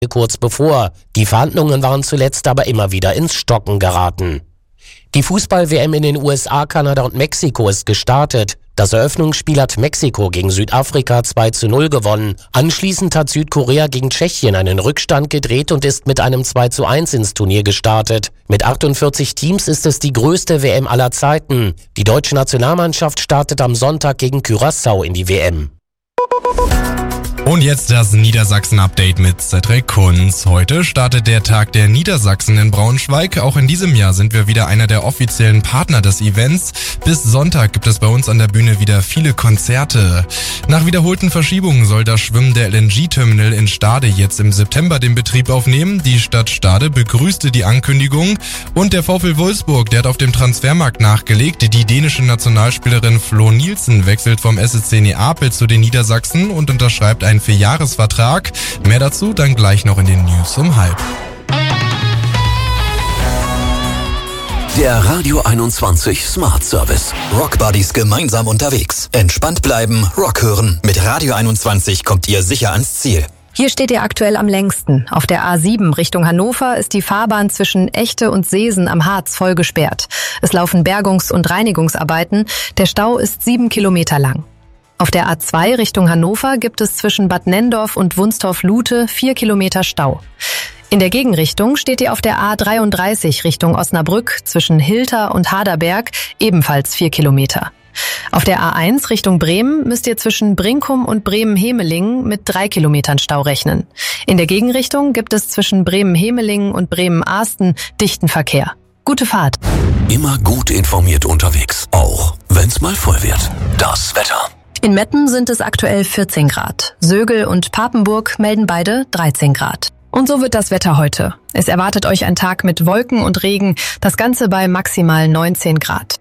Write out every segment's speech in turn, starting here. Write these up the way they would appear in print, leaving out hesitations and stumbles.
kurz bevor. Die Verhandlungen waren zuletzt aber immer wieder ins Stocken geraten. Die Fußball-WM in den USA, Kanada und Mexiko ist gestartet. Das Eröffnungsspiel hat Mexiko gegen Südafrika 2:0 gewonnen. Anschließend hat Südkorea gegen Tschechien einen Rückstand gedreht und ist mit einem 2:1 ins Turnier gestartet. Mit 48 Teams ist es die größte WM aller Zeiten. Die deutsche Nationalmannschaft startet am Sonntag gegen Curaçao in die WM. Und jetzt das Niedersachsen-Update mit Cedric Kunz. Heute startet der Tag der Niedersachsen in Braunschweig. Auch in diesem Jahr sind wir wieder einer der offiziellen Partner des Events. Bis Sonntag gibt es bei uns an der Bühne wieder viele Konzerte. Nach wiederholten Verschiebungen soll das Schwimmen der LNG-Terminal in Stade jetzt im September den Betrieb aufnehmen. Die Stadt Stade begrüßte die Ankündigung. Und der VfL Wolfsburg, der hat auf dem Transfermarkt nachgelegt. Die dänische Nationalspielerin Flo Nielsen wechselt vom SSC Neapel zu den Niedersachsen und unterschreibt einen 4-Jahres-Vertrag. Mehr dazu dann gleich noch in den News um 12:30. Der Radio 21 Smart Service. Rockbuddies gemeinsam unterwegs. Entspannt bleiben, Rock hören. Mit Radio 21 kommt ihr sicher ans Ziel. Hier steht ihr aktuell am längsten. Auf der A7 Richtung Hannover ist die Fahrbahn zwischen Echte und Seesen am Harz voll gesperrt. Es laufen Bergungs- und Reinigungsarbeiten. Der Stau ist 7 Kilometer lang. Auf der A2 Richtung Hannover gibt es zwischen Bad Nenndorf und Wunstorf-Lute 4 Kilometer Stau. In der Gegenrichtung steht ihr auf der A33 Richtung Osnabrück zwischen Hilter und Haderberg ebenfalls 4 Kilometer. Auf der A1 Richtung Bremen müsst ihr zwischen Brinkum und Bremen-Hemelingen mit 3 Kilometern Stau rechnen. In der Gegenrichtung gibt es zwischen Bremen-Hemelingen und Bremen-Ahsten dichten Verkehr. Gute Fahrt. Immer gut informiert unterwegs, auch wenn's mal voll wird. Das Wetter. In Metten sind es aktuell 14 Grad. Sögel und Papenburg melden beide 13 Grad. Und so wird das Wetter heute. Es erwartet euch ein Tag mit Wolken und Regen, das Ganze bei maximal 19 Grad.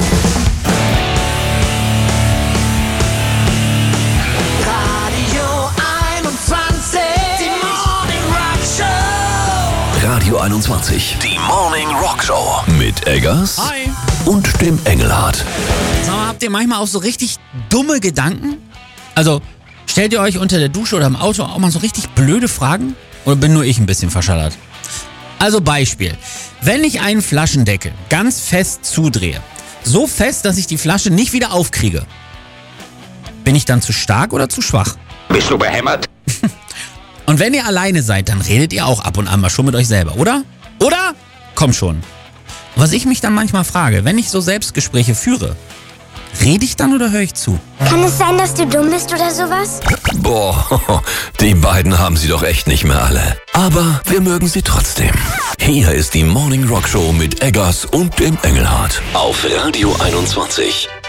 Radio 21, die Morning Rock Show mit Eggers Hi. und dem Engelhardt. Sag mal, habt ihr manchmal auch so richtig dumme Gedanken? Also, stellt ihr euch unter der Dusche oder im Auto auch mal so richtig blöde Fragen? Oder bin nur ich ein bisschen verschallert? Also Beispiel, wenn ich einen Flaschendeckel ganz fest zudrehe, so fest, dass ich die Flasche nicht wieder aufkriege, bin ich dann zu stark oder zu schwach? Bist du behämmert? Und wenn ihr alleine seid, dann redet ihr auch ab und an mal schon mit euch selber, oder? Oder? Komm schon. Was ich mich dann manchmal frage, wenn ich so Selbstgespräche führe, rede ich dann oder höre ich zu? Kann es sein, dass du dumm bist oder sowas? Boah, die beiden haben sie doch echt nicht mehr alle. Aber wir mögen sie trotzdem. Hier ist die Morning Rock Show mit Eggers und dem Engelhardt auf Radio 21.